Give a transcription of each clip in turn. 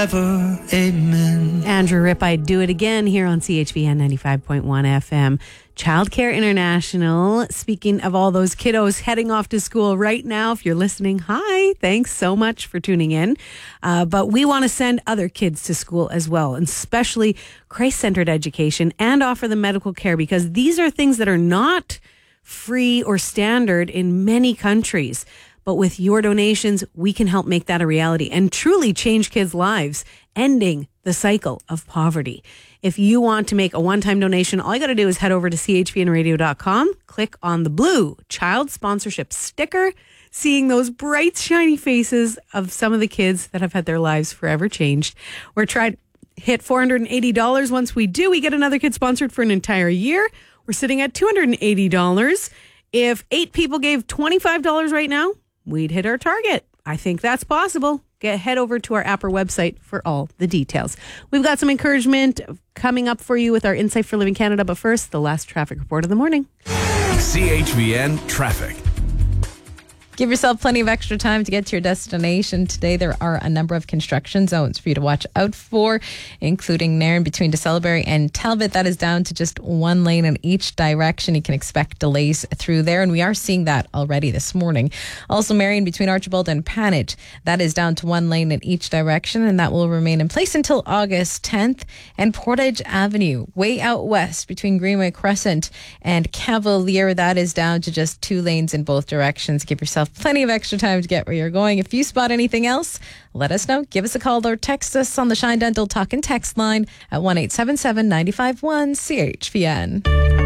Ever, amen. Andrew Ripp, I'd do it again here on CHVN 95.1 FM. Childcare International. Speaking of all those kiddos heading off to school right now, if you're listening, hi, thanks so much for tuning in. But we want to send other kids to school as well, and especially Christ-centered education, and offer them medical care, because these are things that are not free or standard in many countries. But with your donations, we can help make that a reality and truly change kids' lives, ending the cycle of poverty. If you want to make a one-time donation, all you got to do is head over to chvnradio.com, click on the blue child sponsorship sticker, seeing those bright, shiny faces of some of the kids that have had their lives forever changed. We're trying to hit $480. Once we do, we get another kid sponsored for an entire year. We're sitting at $280. If 8 people gave $25 right now, we'd hit our target. I think that's possible. Head over to our app or website for all the details. We've got some encouragement coming up for you with our Insight for Living Canada. But first, the last traffic report of the morning. CHVN Traffic. Give yourself plenty of extra time to get to your destination. Today, there are a number of construction zones for you to watch out for, including Nairn between De Celebrary and Talbot. That is down to just one lane in each direction. You can expect delays through there, and we are seeing that already this morning. Also, Marion between Archibald and Panage. That is down to one lane in each direction, and that will remain in place until August 10th. And Portage Avenue, way out west between Greenway Crescent and Cavalier. That is down to just 2 lanes in both directions. Give yourself plenty of extra time to get where you're going. If you spot anything else, let us know. Give us a call or text us on the Shine Dental Talk and Text line at 1-877-951-CHVN.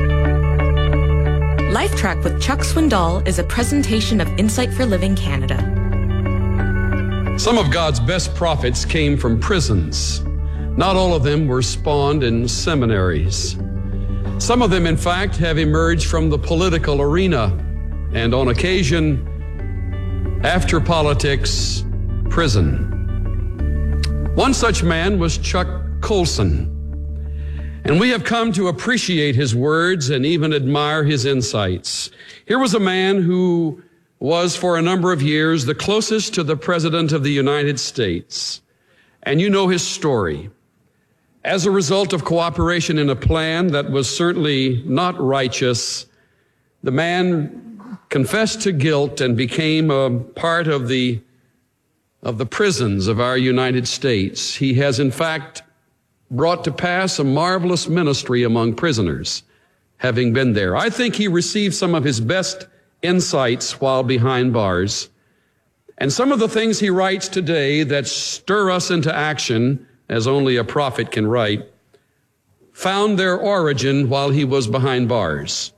Life Track with Chuck Swindoll is a presentation of Insight for Living Canada. Some of God's best prophets came from prisons. Not all of them were spawned in seminaries. Some of them, in fact, have emerged from the political arena, and on occasion, after politics, prison. One such man was Chuck Colson, and we have come to appreciate his words and even admire his insights. Here was a man who was for a number of years the closest to the President of the United States, and you know his story. As a result of cooperation in a plan that was certainly not righteous, the man confessed to guilt and became a part of the prisons of our United States. He has, in fact, brought to pass a marvelous ministry among prisoners, having been there. I think he received some of his best insights while behind bars. And some of the things he writes today that stir us into action, as only a prophet can write, found their origin while he was behind bars.